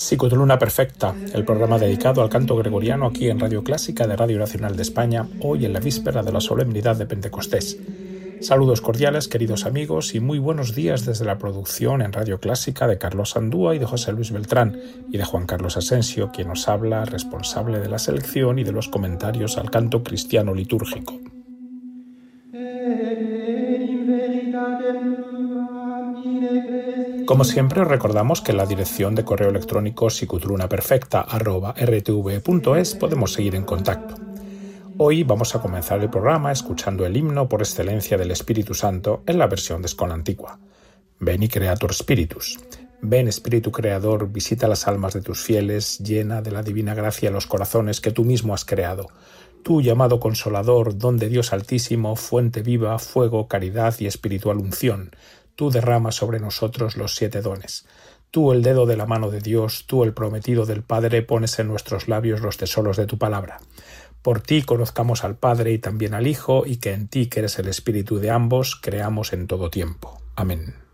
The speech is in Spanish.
Psicotoluna Perfecta, el programa dedicado al canto gregoriano aquí en Radio Clásica de Radio Nacional de España, hoy en la víspera de la solemnidad de Pentecostés. Saludos cordiales, queridos amigos, y muy buenos días desde la producción en Radio Clásica de Carlos Andúa y de José Luis Beltrán, y de Juan Carlos Asensio, quien nos habla, responsable de la selección y de los comentarios al canto cristiano litúrgico. Como siempre, os recordamos que en la dirección de correo electrónico psicotolunaperfecta@rtv.es podemos seguir en contacto. Hoy vamos a comenzar el programa escuchando el himno por excelencia del Espíritu Santo en la versión de Escola Antigua. Veni Creator Spiritus. Ven, Espíritu Creador, visita las almas de tus fieles, llena de la divina gracia los corazones que tú mismo has creado. Tú, llamado Consolador, don de Dios Altísimo, fuente viva, fuego, caridad y espiritual unción. Tú derramas sobre nosotros los 7 dones. Tú, el dedo de la mano de Dios, tú, el prometido del Padre, pones en nuestros labios los tesoros de tu palabra. Por ti conozcamos al Padre y también al Hijo, y que en ti, que eres el Espíritu de ambos, creamos en todo tiempo. Amén.